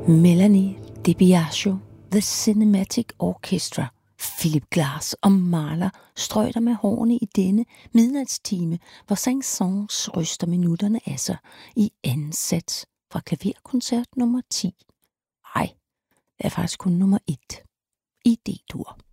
Melanie Di Biagio, The Cinematic Orchestra, Philip Glass og Mahler strøjter med hårene i denne midnatstime, hvor Saint-Saëns ryster minutterne af sig i anden sats fra klaverkoncert nummer 10. Det er faktisk kun nummer 1 i D-dur.